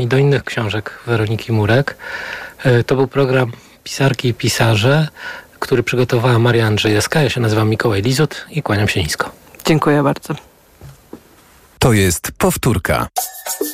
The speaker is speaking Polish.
i do innych książek Weroniki Murek. To był program Pisarki i Pisarze, który przygotowała Maria Andrzejewska. Ja się nazywam Mikołaj Lizut i kłaniam się nisko. Dziękuję bardzo. To jest powtórka.